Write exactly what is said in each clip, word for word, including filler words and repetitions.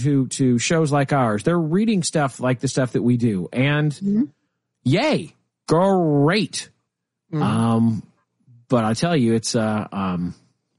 to, to shows like ours. They're reading stuff like the stuff that we do. And mm-hmm. yay, great. Mm-hmm. Um, but I tell you, it's, uh, um,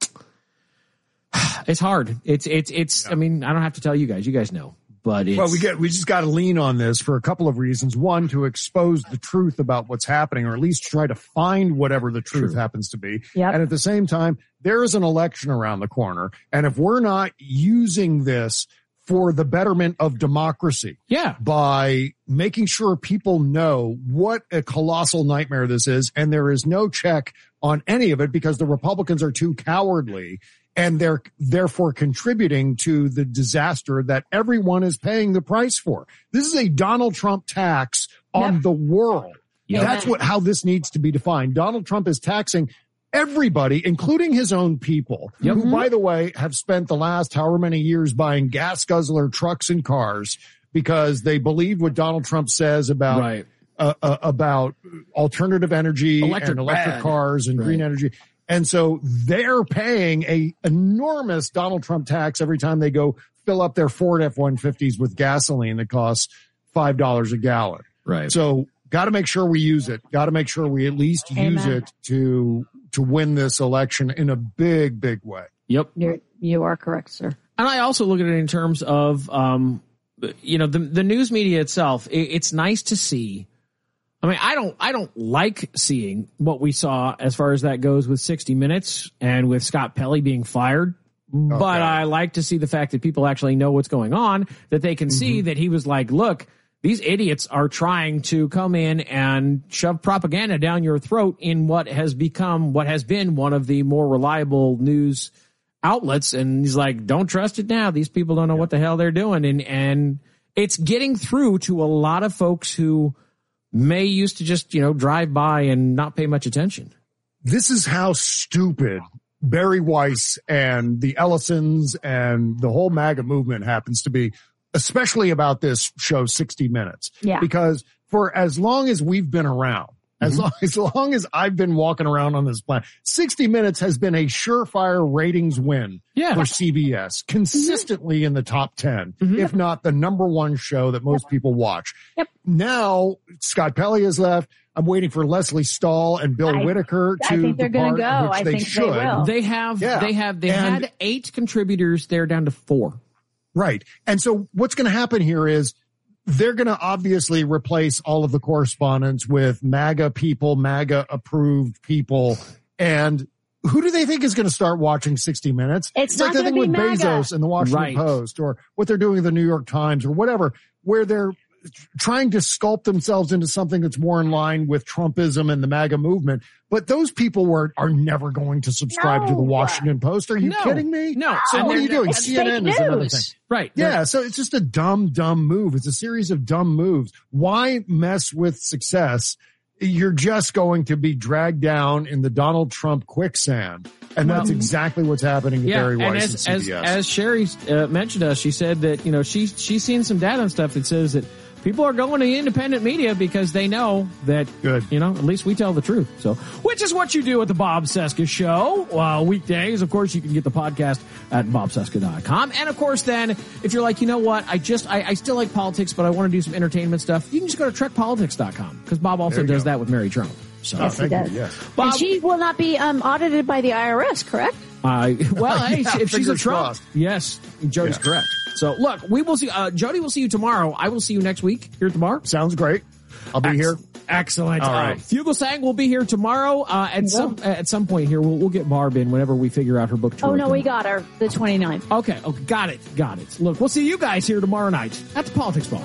it's hard. It's, it's, it's, yeah. I mean, I don't have to tell you guys, you guys know. But it's, well, we get we just got to lean on this for a couple of reasons. One, to expose the truth about what's happening, or at least try to find whatever the truth True. happens to be. Yep. And at the same time, there is an election around the corner, and if we're not using this for the betterment of democracy, yeah, by making sure people know what a colossal nightmare this is, and there is no check on any of it because the Republicans are too cowardly. And they're therefore contributing to the disaster that everyone is paying the price for. This is a Donald Trump tax on yep. the world. Yep. That's what how this needs to be defined. Donald Trump is taxing everybody, including his own people, yep. who, by the way, have spent the last however many years buying gas guzzler trucks and cars because they believe what Donald Trump says about right. uh, uh, about alternative energy electric and electric bad. cars and right. green energy. And so they're paying a enormous Donald Trump tax every time they go fill up their Ford F one fifties with gasoline that costs five dollars a gallon. Right. So got to make sure we use it. Got to make sure we at least Amen. use it to to win this election in a big, big way. Yep. You're, you are correct, sir. And I also look at it in terms of, um, you know, the, the news media itself. It, it's nice to see. I mean, I don't, I don't like seeing what we saw as far as that goes with sixty minutes and with Scott Pelley being fired. Okay. But I like to see the fact that people actually know what's going on, that they can mm-hmm. see that he was like, look, these idiots are trying to come in and shove propaganda down your throat in what has become, what has been one of the more reliable news outlets. And he's like, don't trust it now. These people don't know yeah. what the hell they're doing. And, and it's getting through to a lot of folks who may used to just, you know, drive by and not pay much attention. This is how stupid Barry Weiss and the Ellisons and the whole MAGA movement happens to be, especially about this show sixty minutes. Yeah. Because for as long as we've been around, as long, as long as I've been walking around on this planet, sixty minutes has been a surefire ratings win yeah. for C B S, consistently mm-hmm. in the top ten, mm-hmm. if not the number one show that most yep. people watch. Yep. Now, Scott Pelley has left. I'm waiting for Leslie Stahl and Bill I, Whitaker to I think they're depart, going to go. which I they think should. they will. They have, yeah. they have, they and, had eight contributors. They're down to four. Right. And so what's going to happen here is they're going to obviously replace all of the correspondents with MAGA people, MAGA approved people. And who do they think is going to start watching sixty minutes? It's, it's not like the thing with MAGA. Bezos and the Washington right. Post, or what they're doing in the New York Times, or whatever, where they're trying to sculpt themselves into something that's more in line with Trumpism and the MAGA movement. But those people were, are never going to subscribe no. to the Washington Post. Are you no. kidding me? No. So And what are you doing? It's C N N is another thing. Right. Yeah. So it's just a dumb, dumb move. It's a series of dumb moves. Why mess with success? You're just going to be dragged down in the Donald Trump quicksand. And that's well, exactly what's happening to yeah, Barry and Weiss as, and C B S. As, as Sherry uh, mentioned us, she said that, you know, she's, she's seen some data and stuff that says that people are going to independent media because they know that, Good. you know, at least we tell the truth. So, which is what you do at the Bob Cesca Show. Uh, weekdays, of course, you can get the podcast at bob cesca dot com. And of course, then, if you're like, you know what, I just, I, I still like politics, but I want to do some entertainment stuff, you can just go to trek politics dot com because Bob also does go. that with Mary Trump. So, yes, he does. You, yes. Bob, and she will not be um, audited by the I R S, correct? Uh, well, hey, yeah, if she's a Trump, crossed. yes, Jody's yeah. correct. So, look, we will see. Uh, Jody will see you tomorrow. I will see you next week here at the bar. Sounds great. I'll be Ex- here. Excellent. All right. Uh, Fugelsang will be here tomorrow. Uh, at yeah. some at some point here, we'll we'll get Barb in whenever we figure out her book tour. Oh no, we got her the twenty-ninth. Okay. Okay. Got it. Got it. Look, we'll see you guys here tomorrow night at the Politics Bar.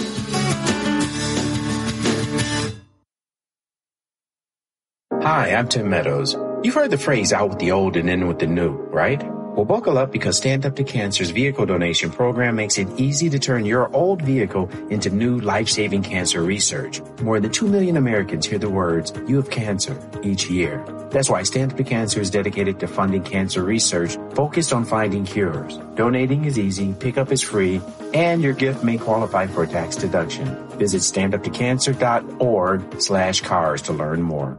Hi, I'm Tim Meadows. You've heard the phrase out with the old and in with the new, right? Well, buckle up because Stand Up to Cancer's vehicle donation program makes it easy to turn your old vehicle into new life-saving cancer research. More than two million Americans hear the words, "You have cancer," each year. That's why Stand Up to Cancer is dedicated to funding cancer research focused on finding cures. Donating is easy, pickup is free, and your gift may qualify for a tax deduction. Visit standuptocancer.org slash cars to learn more.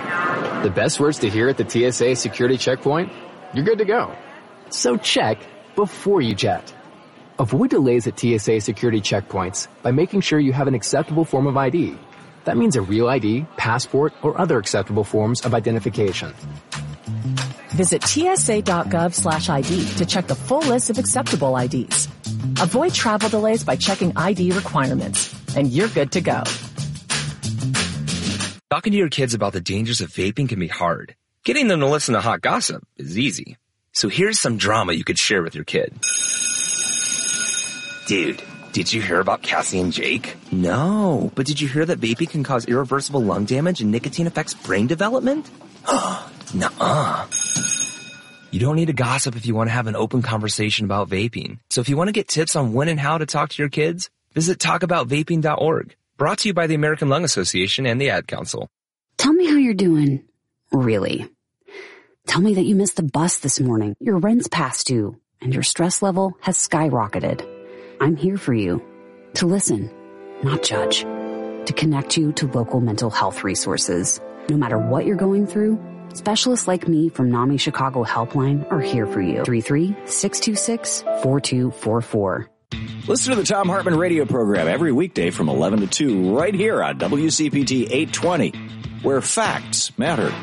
The best words to hear at the T S A security checkpoint? You're good to go. So check, before you jet. Avoid delays at T S A security checkpoints by making sure you have an acceptable form of I D. That means a real I D, passport, or other acceptable forms of identification. Visit tsa.gov slash ID to check the full list of acceptable I Ds. Avoid travel delays by checking I D requirements, and you're good to go. Talking to your kids about the dangers of vaping can be hard. Getting them to listen to hot gossip is easy. So here's some drama you could share with your kid. Dude, did you hear about Cassie and Jake? No, but did you hear that vaping can cause irreversible lung damage and nicotine affects brain development? Nuh-uh. You don't need to gossip if you want to have an open conversation about vaping. So if you want to get tips on when and how to talk to your kids, visit talk about vaping dot org. Brought to you by the American Lung Association and the Ad Council. Tell me how you're doing. Really. Tell me that you missed the bus this morning, your rent's past due, and your stress level has skyrocketed. I'm here for you. To listen, not judge. To connect you to local mental health resources. No matter what you're going through, specialists like me from NAMI Chicago Helpline are here for you. three three, six two six, four two four four. Listen to the Thom Hartmann radio program every weekday from eleven to two right here on W C P T eight twenty, where facts matter.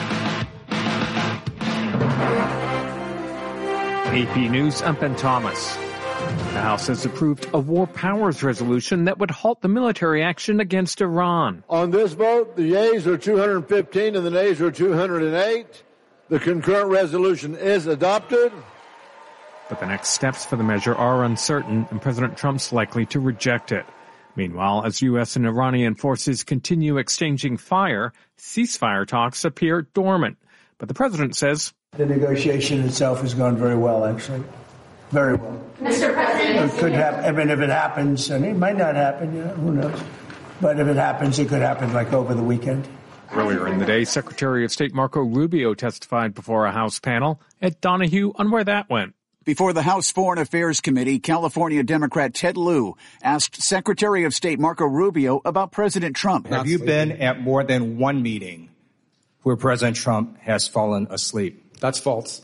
A P News, I'm Ben Thomas. The House has approved a war powers resolution that would halt the military action against Iran. On this vote, the yeas are two hundred fifteen and the nays are two hundred eight. The concurrent resolution is adopted. But the next steps for the measure are uncertain, and President Trump's likely to reject it. Meanwhile, as U S and Iranian forces continue exchanging fire, ceasefire talks appear dormant. But the president says the negotiation itself has gone very well, actually. Very well. Mister President. It could happen. I mean, if it happens, and it might not happen, you know, who knows? But if it happens, it could happen like over the weekend. Earlier in the day, Secretary of State Marco Rubio testified before a House panel at Donahue on where that went. Before the House Foreign Affairs Committee, California Democrat Ted Lieu asked Secretary of State Marco Rubio about President Trump. Have you been at more than one meeting where President Trump has fallen asleep? That's false.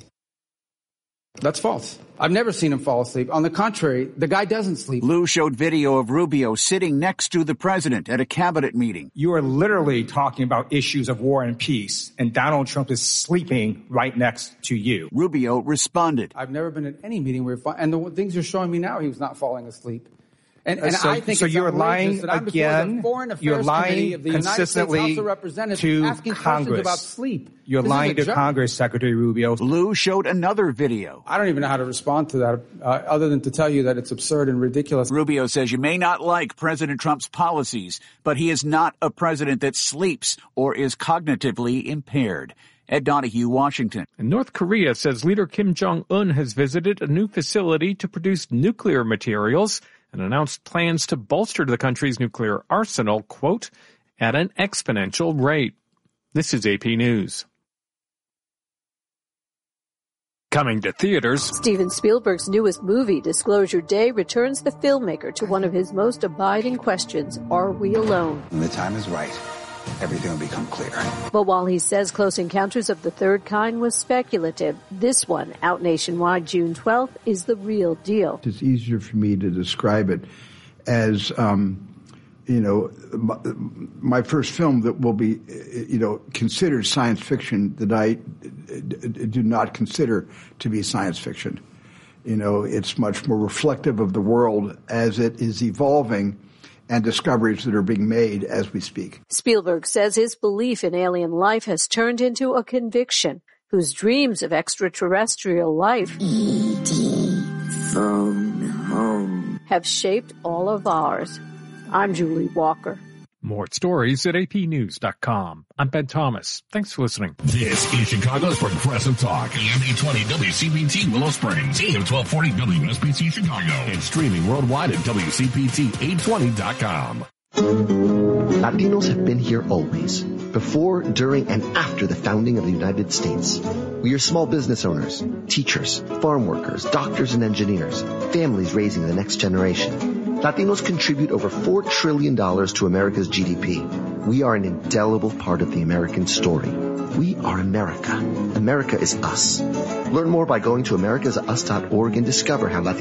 That's false. I've never seen him fall asleep. On the contrary, the guy doesn't sleep. Lieu showed video of Rubio sitting next to the president at a cabinet meeting. You are literally talking about issues of war and peace, and Donald Trump is sleeping right next to you. Rubio responded. I've never been at any meeting where, and the things you're showing me now, he was not falling asleep. And, and so, I think so it's you're lying that I'm again. The Foreign Affairs you're lying Committee of the consistently United States House of Representatives to asking Congress questions about sleep. You're this lying to joke. Congress, Secretary Rubio. Lieu showed another video. I don't even know how to respond to that, uh, other than to tell you that it's absurd and ridiculous. Rubio says you may not like President Trump's policies, but he is not a president that sleeps or is cognitively impaired. Ed Donahue, Washington. And North Korea says leader Kim Jong-un has visited a new facility to produce nuclear materials and announced plans to bolster the country's nuclear arsenal, quote, at an exponential rate. This is A P News. Coming to theaters. Steven Spielberg's newest movie, Disclosure Day, returns the filmmaker to one of his most abiding questions, are we alone? When the time is right, everything will become clear. But while he says Close Encounters of the Third Kind was speculative, this one, out nationwide June twelfth, is the real deal. It's easier for me to describe it as, um, you know, my, my first film that will be, you know, considered science fiction that I do not consider to be science fiction. You know, it's much more reflective of the world as it is evolving and discoveries that are being made as we speak. Spielberg says his belief in alien life has turned into a conviction, whose dreams of extraterrestrial life E T phone home have shaped all of ours. I'm Julie Walker. More stories at A P news dot com. I'm Ben Thomas. Thanks for listening. This is Chicago's Progressive Talk. A M eight twenty W C P T Willow Springs. A M twelve forty W S B C Chicago. And streaming worldwide at W C P T eight twenty dot com. Latinos have been here always. Before, during, and after the founding of the United States. We are small business owners, teachers, farm workers, doctors and engineers, families raising the next generation. Latinos contribute over four trillion dollars to America's G D P. We are an indelible part of the American story. We are America. America is us. Learn more by going to americas us dot org and discover how Latino